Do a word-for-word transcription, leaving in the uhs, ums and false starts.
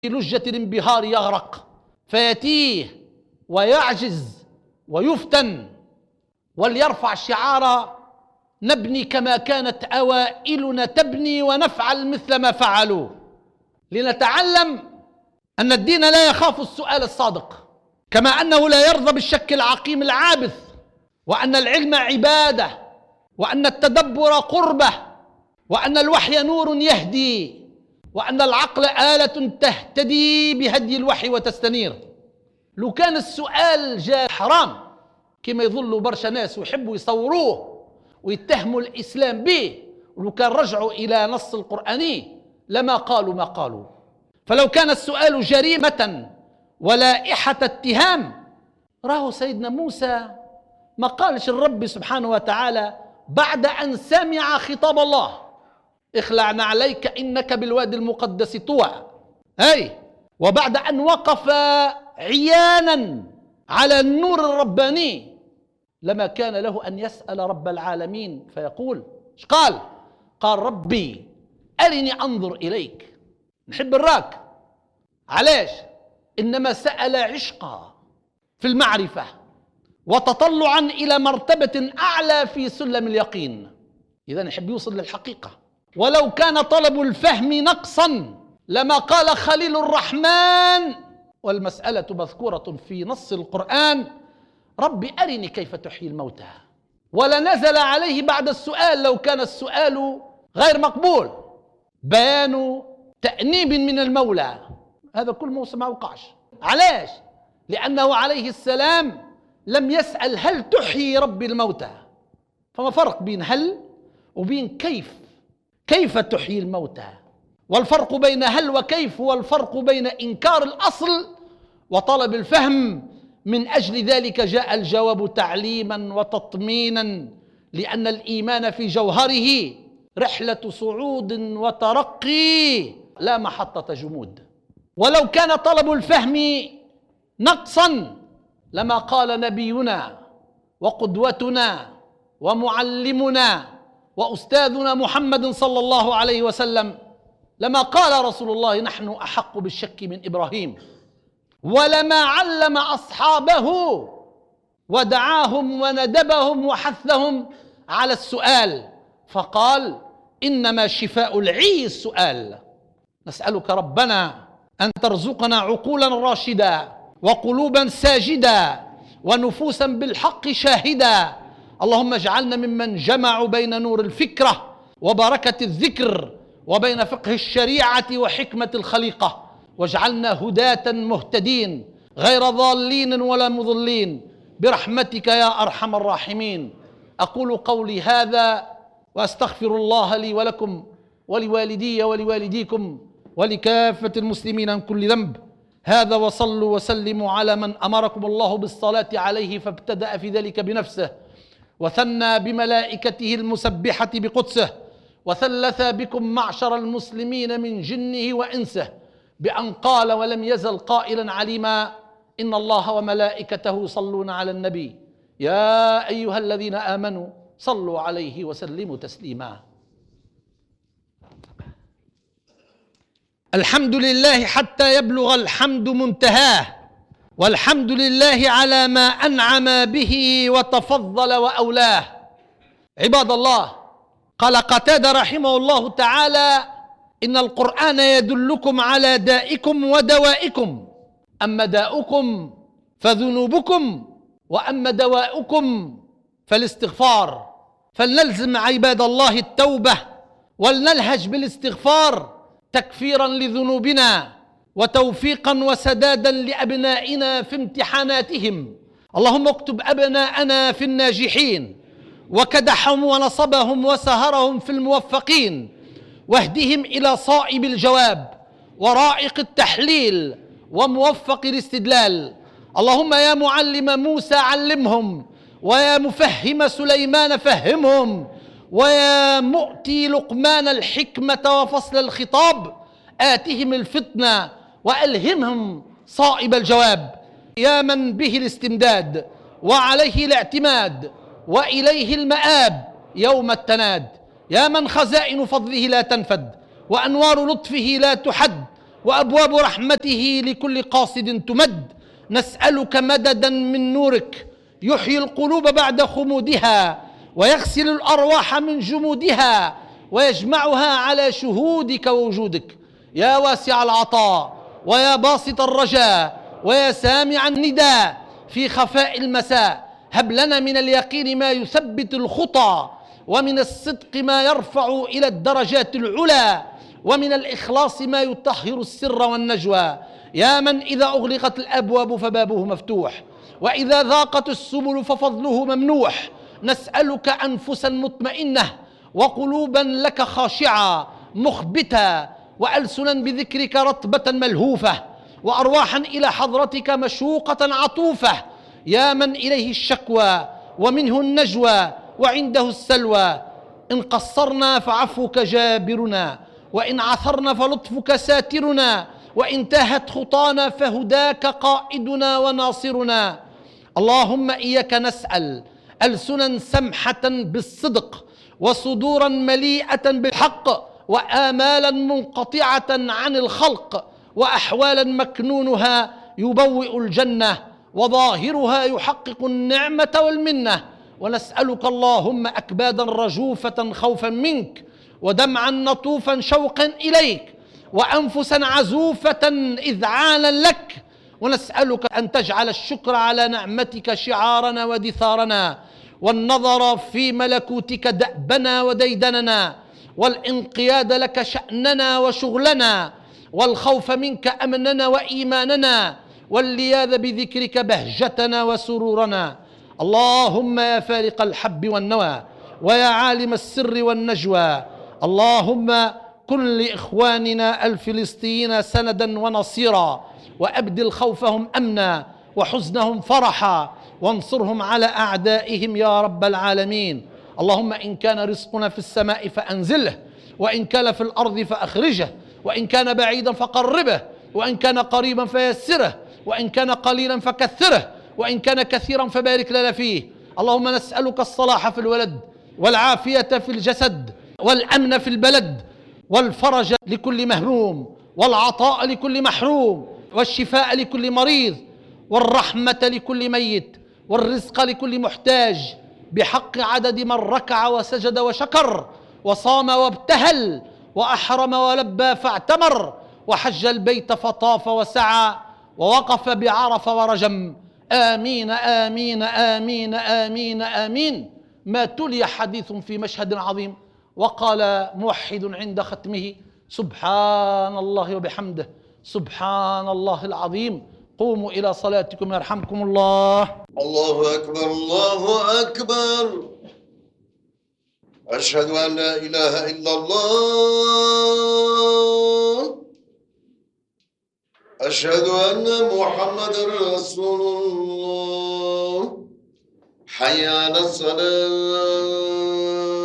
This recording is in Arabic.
في لجة الانبهار يغرق فيتيه ويعجز ويفتن، وليرفع شعار نبني كما كانت أوائلنا تبني ونفعل مثل ما فعلوا، لنتعلم أن الدين لا يخاف السؤال الصادق، كما أنه لا يرضى بالشك العقيم العابث، وأن العلم عبادة، وأن التدبر قربة، وأن الوحي نور يهدي، وأن العقل آلة تهتدي بهدي الوحي وتستنير. لو كان السؤال جاء حرام كما يظلوا برشا ناس ويحبوا يصوروه ويتهموا الإسلام به، ولو كان رجعوا إلى نص القرآني لما قالوا ما قالوا. فلو كان السؤال جريمة ولائحة اتهام، راه سيدنا موسى ما قالش الرب سبحانه وتعالى بعد أن سمع خطاب الله اخلع نعليك إنك بالوادي المقدس طوى، أي وبعد أن وقف عيانا على النور الرباني لما كان له أن يسأل رب العالمين فيقول ايش قال؟ قال ربي أرني أنظر إليك، نحب نراك. علاش؟ إنما سأل عشقا في المعرفة وتطلعا إلى مرتبة أعلى في سلم اليقين، إذا يحب يوصل للحقيقة. ولو كان طلب الفهم نقصا لما قال خليل الرحمن، والمسألة مذكورة في نص القرآن، ربي أرني كيف تحيي الموتى، ولنزل عليه بعد السؤال لو كان السؤال غير مقبول بيان تأنيب من المولى. هذا كل موسى ما وقعش. علاش؟ لأنه عليه السلام لم يسأل هل تحيي ربي الموتى، فما فرق بين هل وبين كيف؟ كيف تحيي الموتى؟ والفرق بين هل وكيف هو الفرق بين إنكار الأصل وطلب الفهم. من أجل ذلك جاء الجواب تعليما وتطمينا، لأن الإيمان في جوهره رحلة صعود وترقي لا محطة جمود. ولو كان طلب الفهم نقصا لما قال نبينا وقدوتنا ومعلمنا وأستاذنا محمد صلى الله عليه وسلم، لما قال رسول الله نحن أحق بالشك من إبراهيم، ولما علم أصحابه ودعاهم وندبهم وحثهم على السؤال، فقال إنما شفاء العي السؤال. نسألك ربنا أن ترزقنا عقولا راشدة وقلوبا ساجدة ونفوسا بالحق شاهدة. اللهم اجعلنا ممن جمعوا بين نور الفكرة وبركة الذكر وبين فقه الشريعة وحكمة الخليقة، واجعلنا هداة مهتدين غير ضالين ولا مضلين برحمتك يا أرحم الراحمين. أقول قولي هذا وأستغفر الله لي ولكم ولوالدي ولوالديكم ولكافة المسلمين عن كل ذنب. هذا وصلوا وسلموا على من أمركم الله بالصلاة عليه فابتدأ في ذلك بنفسه، وثنى بملائكته المسبحة بقدسه، وثلث بكم معشر المسلمين من جنه وإنسه بأن قال ولم يزل قائلا عليما إن الله وملائكته يصلون على النبي يا أيها الذين آمنوا صلوا عليه وسلموا تسليما. الحمد لله حتى يبلغ الحمد منتهاه، والحمد لله على ما أنعم به وتفضل وأولاه. عباد الله، قال قتادة رحمه الله تعالى إن القرآن يدلكم على دائكم ودوائكم، أما داؤكم فذنوبكم وأما دواؤكم فالاستغفار. فلنلزم عباد الله التوبة ولنلهج بالاستغفار تكفيرا لذنوبنا وتوفيقا وسدادا لأبنائنا في امتحاناتهم. اللهم اكتب أبناءنا في الناجحين وكدحهم ونصبهم وسهرهم في الموفقين، واهدهم إلى صائب الجواب ورائق التحليل وموفق الاستدلال. اللهم يا معلم موسى علمهم، ويا مفهم سليمان فهمهم، ويا مؤتي لقمان الحكمة وفصل الخطاب آتهم الفتنة وألهمهم صائب الجواب. يا من به الاستمداد وعليه الاعتماد وإليه المآب يوم التناد، يا من خزائن فضله لا تنفد وأنوار لطفه لا تحد وأبواب رحمته لكل قاصد تمد. نسألك مددا من نورك يحيي القلوب بعد خمودها ويغسل الأرواح من جمودها ويجمعها على شهودك ووجودك. يا واسع العطاء ويا باسط الرجاء ويا سامع النداء في خفاء المساء، هب لنا من اليقين ما يثبت الخطى، ومن الصدق ما يرفع إلى الدرجات العلى، ومن الإخلاص ما يطهر السر والنجوى. يا من إذا أغلقت الأبواب فبابه مفتوح، وإذا ضاقت السبل ففضله ممنوح. نسألك أنفسا مطمئنة وقلوبا لك خاشعة مخبتة، وألسنا بذكرك رطبة ملهوفة، وأرواحا إلى حضرتك مشوقة عطوفة. يا من إليه الشكوى ومنه النجوى وعنده السلوى. إن قصرنا فعفوك جابرنا، وإن عثرنا فلطفك ساترنا، وإن تاهت خطانا فهداك قائدنا وناصرنا. اللهم إياك نسأل ألسنا سمحة بالصدق، وصدورا مليئة بالحق، وآمالا منقطعة عن الخلق، وأحوالا مكنونها يبوئ الجنة، وظاهرها يحقق النعمة والمنة. ونسألك اللهم أكبادا رجوفة خوفا منك، ودمعا نطوفا شوقا إليك، وأنفسا عزوفة إذعانا لك. ونسألك أن تجعل الشكر على نعمتك شعارنا ودثارنا، والنظر في ملكوتك دأبنا وديدننا، والانقياد لك شأننا وشغلنا، والخوف منك أمننا وإيماننا، واللياذ بذكرك بهجتنا وسرورنا. اللهم يا فارق الحب والنوى، ويا عالم السر والنجوى، اللهم كن لإخواننا الفلسطينيين سندا ونصيرا، وأبدل خوفهم أمنا وحزنهم فرحا، وانصرهم على أعدائهم يا رب العالمين. اللهم إن كان رزقنا في السماء فأنزله، وإن كان في الأرض فأخرجه، وإن كان بعيدا فقربه، وإن كان قريبا فيسره، وإن كان قليلا فكثره، وإن كان كثيرا فبارك لنا فيه. اللهم نسألك الصلاح في الولد، والعافية في الجسد، والأمن في البلد، والفرج لكل مهموم، والعطاء لكل محروم، والشفاء لكل مريض، والرحمة لكل ميت، والرزق لكل محتاج، بحق عدد من ركع وسجد وشكر، وصام وابتهل، وأحرم ولبى فاعتمر، وحج البيت فطاف وسعى، ووقف بعرف ورجم. آمين آمين آمين آمين آمين. ما تلي حديث في مشهد عظيم، وقال موحد عند ختمه: سبحان الله وبحمده، سبحان الله العظيم. قوموا إلى صلاتكم يرحمكم الله. الله أكبر الله أكبر. أشهد أن لا إله إلا الله. أشهد أن محمد رسول الله. حي على الصلاة.